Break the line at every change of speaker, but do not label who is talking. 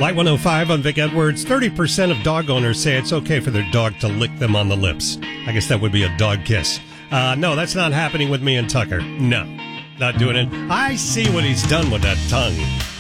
Light 105 on Vic Edwards. 30% of dog owners say it's okay for their dog to lick them on the lips. I guess that would be a dog kiss. No, that's not happening with me and Tucker. No, not doing it. I see what he's done with that tongue.